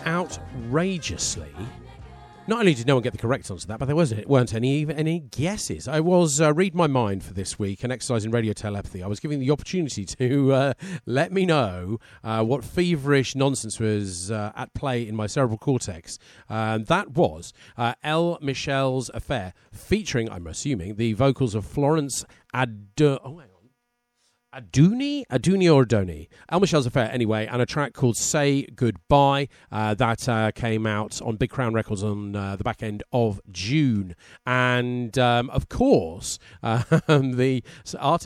outrageously, not only did no one get the correct answer to that, but there weren't any guesses. I was read my mind for this week and exercising radio telepathy. I was giving the opportunity to let me know what feverish nonsense was at play in my cerebral cortex. That was El Michel's Affair, featuring, I'm assuming, the vocals of Florence Aduni or Doni? El Michel's Affair, anyway, and a track called Say Goodbye that came out on Big Crown Records on the back end of June. And, of course, the artist